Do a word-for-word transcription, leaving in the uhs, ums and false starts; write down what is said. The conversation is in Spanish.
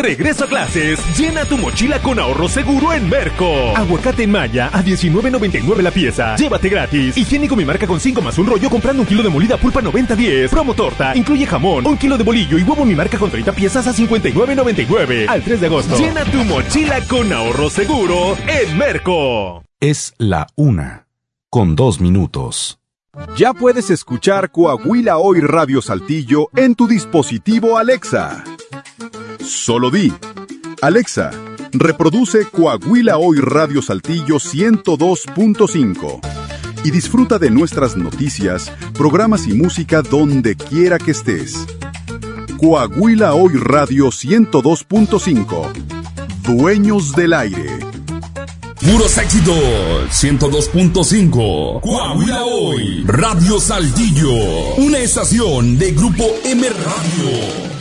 regreso a clases. Llena tu mochila con ahorro seguro en Merco. Aguacate en Maya a diecinueve noventa y nueve la pieza. Llévate gratis. Higiénico Mi Marca con cinco más un rollo comprando un kilo de molida pulpa noventa diez. Promo torta. Incluye jamón, un kilo de bolillo y huevo Mi Marca con treinta piezas a cincuenta y nueve noventa y nueve. Al tres de agosto. Llena tu mochila con ahorro seguro en Merco. Es la una, con dos minutos. Ya puedes escuchar Coahuila Hoy Radio Saltillo en tu dispositivo Alexa. Solo di, Alexa, reproduce Coahuila Hoy Radio Saltillo ciento dos punto cinco y disfruta de nuestras noticias, programas y música donde quiera que estés. Coahuila Hoy Radio ciento dos punto cinco. Dueños del aire. Puros éxitos, ciento dos punto cinco. Coahuila Hoy, Radio Saltillo. Una estación de Grupo M Radio.